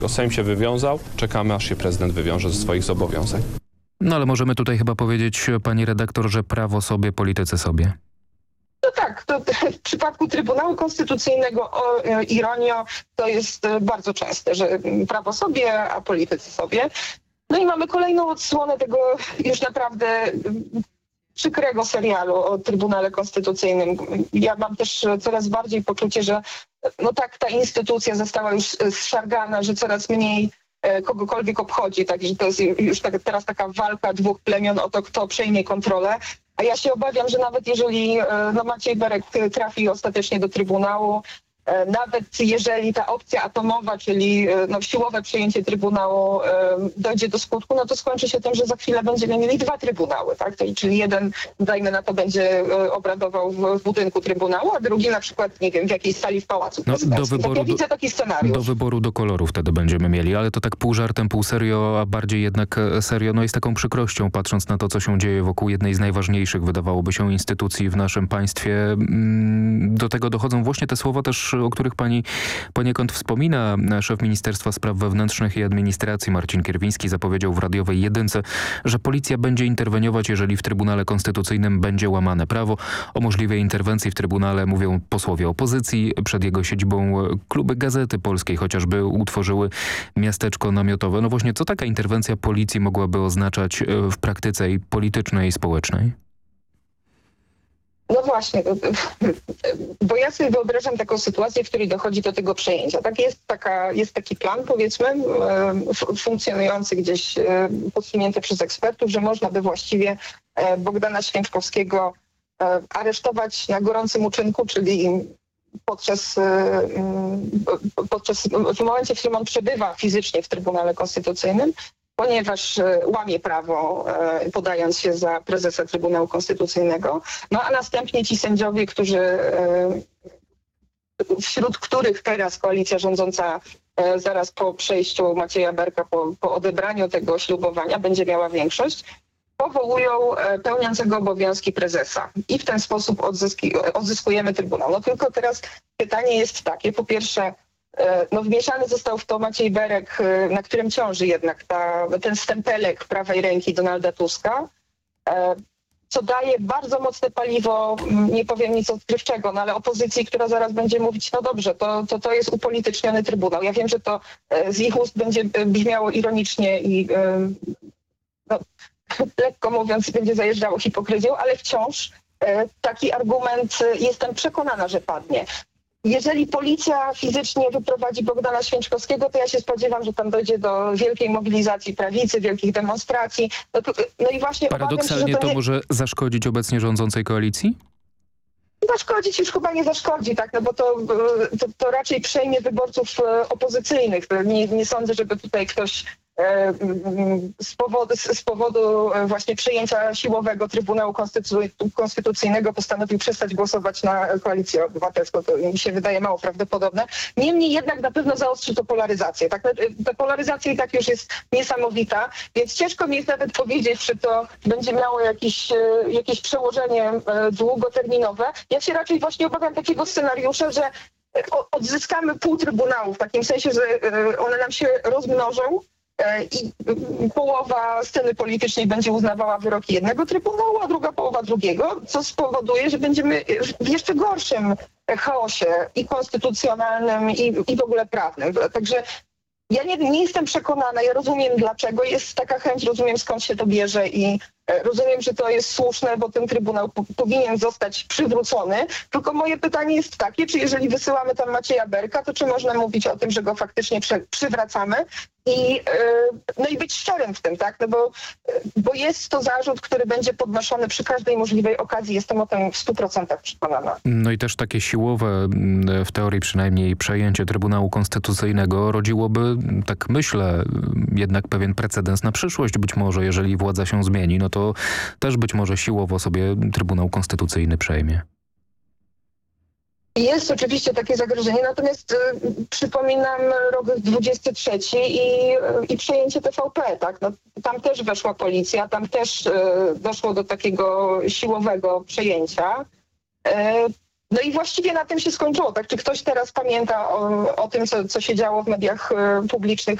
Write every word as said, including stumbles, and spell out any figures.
Sejm się wywiązał, czekamy, aż się prezydent wywiąże ze swoich zobowiązań. No ale możemy tutaj chyba powiedzieć, pani redaktor, że prawo sobie, politycy sobie. No tak, to w przypadku Trybunału Konstytucyjnego, o e, ironio, to jest e, bardzo częste, że prawo sobie, a politycy sobie. No i mamy kolejną odsłonę tego już naprawdę e, przykrego serialu o Trybunale Konstytucyjnym. Ja mam też coraz bardziej poczucie, że no tak, ta instytucja została już zszargana, że coraz mniej e, kogokolwiek obchodzi, także to jest już tak, teraz taka walka dwóch plemion o to, kto przejmie kontrolę. A ja się obawiam, że nawet jeżeli no, Maciej Berek trafi ostatecznie do Trybunału, nawet jeżeli ta opcja atomowa, czyli no, siłowe przejęcie Trybunału dojdzie do skutku, no to skończy się tym, że za chwilę będziemy mieli dwa Trybunały, tak? Czyli jeden, dajmy na to, będzie obradował w budynku Trybunału, a drugi na przykład, nie wiem, w jakiejś sali w Pałacu No, Prezydenckim. do wyboru, tak ja widzę taki scenariusz. Do wyboru, do koloru wtedy będziemy mieli, ale to tak pół żartem, pół serio, a bardziej jednak serio. No jest taką przykrością, patrząc na to, co się dzieje wokół jednej z najważniejszych, wydawałoby się, instytucji w naszym państwie. Do tego dochodzą właśnie te słowa też, o których pani poniekąd wspomina. Szef Ministerstwa Spraw Wewnętrznych i Administracji Marcin Kierwiński zapowiedział w radiowej Jedynce, że policja będzie interweniować, jeżeli w Trybunale Konstytucyjnym będzie łamane prawo. O możliwej interwencji w Trybunale mówią posłowie opozycji. Przed jego siedzibą kluby Gazety Polskiej chociażby utworzyły miasteczko namiotowe. No właśnie, co taka interwencja policji mogłaby oznaczać w praktyce i politycznej, i społecznej? No właśnie, bo ja sobie wyobrażam taką sytuację, w której dochodzi do tego przejęcia. Tak jest, taka, jest taki plan, powiedzmy, funkcjonujący gdzieś, podsunięty przez ekspertów, że można by właściwie Bogdana Święczkowskiego aresztować na gorącym uczynku, czyli podczas, podczas w momencie, w którym on przebywa fizycznie w Trybunale Konstytucyjnym, ponieważ łamie prawo, podając się za prezesa Trybunału Konstytucyjnego, no a następnie ci sędziowie, którzy, wśród których teraz koalicja rządząca zaraz po przejściu Macieja Berka, po, po odebraniu tego ślubowania będzie miała większość, powołują pełniącego obowiązki prezesa i w ten sposób odzyski, odzyskujemy Trybunał. No tylko teraz pytanie jest takie, po pierwsze, no wmieszany został w to Maciej Berek, na którym ciąży jednak ta, ten stempelek prawej ręki Donalda Tuska, co daje bardzo mocne paliwo, nie powiem nic odkrywczego, no ale opozycji, która zaraz będzie mówić, no dobrze, to, to, to jest upolityczniony Trybunał. Ja wiem, że to z ich ust będzie brzmiało ironicznie i no, lekko mówiąc będzie zajeżdżało hipokryzją, ale wciąż taki argument jestem przekonana, że padnie. Jeżeli policja fizycznie wyprowadzi Bogdana Święczkowskiego, to ja się spodziewam, że tam dojdzie do wielkiej mobilizacji prawicy, wielkich demonstracji. No, to, no i właśnie paradoksalnie obawiam się, że to, to nie... może zaszkodzić obecnie rządzącej koalicji? Zaszkodzić już chyba nie zaszkodzi, tak, no bo to, to, to raczej przejmie wyborców opozycyjnych. Nie, nie sądzę, żeby tutaj ktoś z powodu, z powodu właśnie przyjęcia siłowego Trybunału Konstytucyjnego postanowił przestać głosować na Koalicję Obywatelską. To mi się wydaje mało prawdopodobne. Niemniej jednak na pewno zaostrzy to polaryzację. Tak? Ta polaryzacja i tak już jest niesamowita, więc ciężko mi jest nawet powiedzieć, czy to będzie miało jakieś, jakieś przełożenie długoterminowe. Ja się raczej właśnie obawiam takiego scenariusza, że odzyskamy pół Trybunału w takim sensie, że one nam się rozmnożą i połowa sceny politycznej będzie uznawała wyroki jednego Trybunału, a druga połowa drugiego, co spowoduje, że będziemy w jeszcze gorszym chaosie i konstytucjonalnym, i, i w ogóle prawnym. Także ja nie, nie jestem przekonana, ja rozumiem dlaczego jest taka chęć, rozumiem skąd się to bierze i rozumiem, że to jest słuszne, bo ten Trybunał po, powinien zostać przywrócony. Tylko moje pytanie jest takie, czy jeżeli wysyłamy tam Macieja Berka, to czy można mówić o tym, że go faktycznie prze, przywracamy i, yy, no i być szczerym w tym, tak? No bo, bo jest to zarzut, który będzie podnoszony przy każdej możliwej okazji. Jestem o tym w stu procentach przekonana. No i też takie siłowe, w teorii przynajmniej, przejęcie Trybunału Konstytucyjnego rodziłoby, tak myślę, jednak pewien precedens na przyszłość być może, jeżeli władza się zmieni, no to też być może siłowo sobie Trybunał Konstytucyjny przejmie. Jest oczywiście takie zagrożenie, natomiast y, przypominam rok dwudziesty trzeci i, y, i przejęcie T V P, tak? No, tam też weszła policja, tam też y, doszło do takiego siłowego przejęcia. Y, No i właściwie na tym się skończyło. Tak, czy ktoś teraz pamięta o, o tym, co, co się działo w mediach e, publicznych